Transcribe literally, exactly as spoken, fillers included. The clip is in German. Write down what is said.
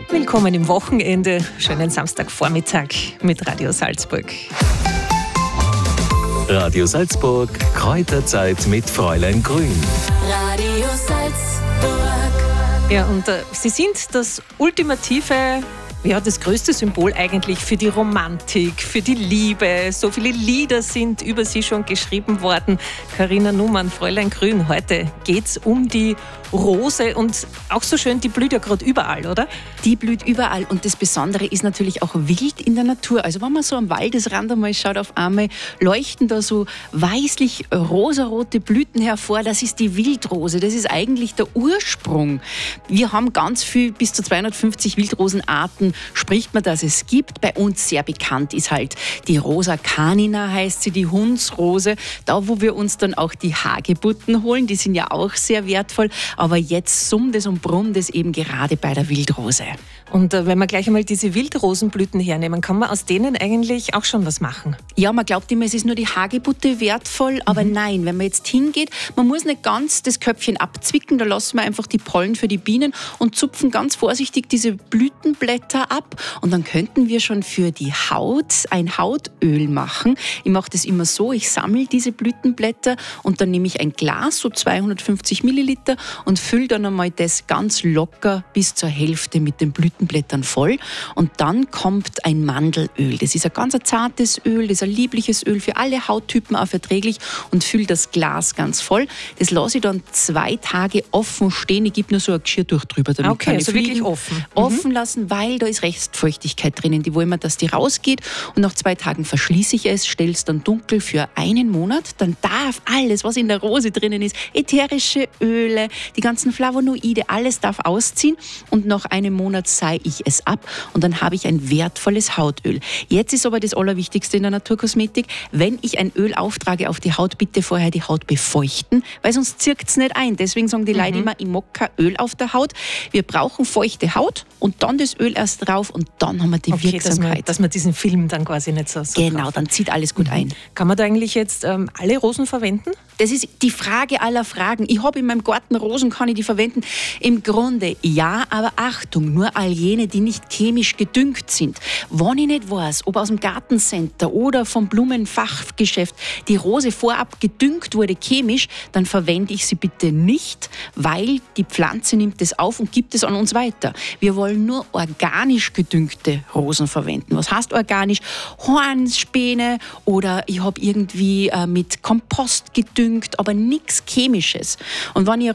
Willkommen im Wochenende. Schönen Samstagvormittag mit Radio Salzburg. Radio Salzburg, Kräuterzeit mit Fräulein Grün. Radio Salzburg. Ja, und äh, Sie sind das ultimative, ja, das größte Symbol eigentlich für die Romantik, für die Liebe. So viele Lieder sind über Sie schon geschrieben worden. Carina Numann, Fräulein Grün, heute geht's um die Rose und auch so schön, die blüht ja gerade überall, oder? Die blüht überall und das Besondere ist natürlich auch wild in der Natur. Also wenn man so am Waldesrand einmal schaut, auf einmal leuchten da so weißlich rosarote Blüten hervor. Das ist die Wildrose, das ist eigentlich der Ursprung. Wir haben ganz viel, bis zu zweihundertfünfzig Wildrosenarten spricht man, dass es gibt. Bei uns sehr bekannt ist halt die Rosa canina, heißt sie, die Hundsrose. Da, wo wir uns dann auch die Hagebutten holen, die sind ja auch sehr wertvoll. Aber jetzt summt es und brummt es eben gerade bei der Wildrose. Und äh, wenn wir gleich einmal diese Wildrosenblüten hernehmen, kann man aus denen eigentlich auch schon was machen? Ja, man glaubt immer, es ist nur die Hagebutte wertvoll, aber mhm. nein, wenn man jetzt hingeht, man muss nicht ganz das Köpfchen abzwicken, da lassen wir einfach die Pollen für die Bienen und zupfen ganz vorsichtig diese Blütenblätter ab und dann könnten wir schon für die Haut ein Hautöl machen. Ich mache das immer so, ich sammle diese Blütenblätter und dann nehme ich ein Glas, so zweihundertfünfzig Milliliter und fülle dann einmal das ganz locker bis zur Hälfte mit den Blütenblättern voll und dann kommt ein Mandelöl. Das ist ein ganz zartes Öl, das ist ein liebliches Öl, für alle Hauttypen auch verträglich und fülle das Glas ganz voll. Das lasse ich dann zwei Tage offen stehen. Ich gebe nur so ein Geschirrtuch drüber, damit okay, keine also Fliegen wirklich offen. Offen lassen, weil da ist Restfeuchtigkeit drinnen. Die wollen wir, dass die rausgeht und nach zwei Tagen verschließe ich es, stelle es dann dunkel für einen Monat. Dann darf alles, was in der Rose drinnen ist, ätherische Öle, die ganzen Flavonoide, alles darf ausziehen und nach einem Monat sei ich es ab und dann habe ich ein wertvolles Hautöl. Jetzt ist aber das Allerwichtigste in der Naturkosmetik, wenn ich ein Öl auftrage auf die Haut, bitte vorher die Haut befeuchten, weil sonst zirkt es nicht ein. Deswegen sagen die mhm. Leute immer, ich mag kein Öl auf der Haut. Wir brauchen feuchte Haut und dann das Öl erst drauf und dann haben wir die okay, Wirksamkeit. Dass man, dass man diesen Film dann quasi nicht so, so Genau, drauf. dann zieht alles gut mhm. ein. Kann man da eigentlich jetzt ähm, alle Rosen verwenden? Das ist die Frage aller Fragen. Ich habe in meinem Garten Rosen, kann ich die verwenden? Im Grunde ja, aber Achtung, nur all jene, die nicht chemisch gedüngt sind. Wenn ich nicht weiß, ob aus dem Gartencenter oder vom Blumenfachgeschäft die Rose vorab gedüngt wurde chemisch, dann verwende ich sie bitte nicht, weil die Pflanze nimmt es auf und gibt es an uns weiter. Wir wollen nur organisch gedüngte Rosen verwenden. Was heißt organisch? Hornspäne oder ich habe irgendwie äh, mit Kompost gedüngt, aber nichts Chemisches. Und wenn ich eine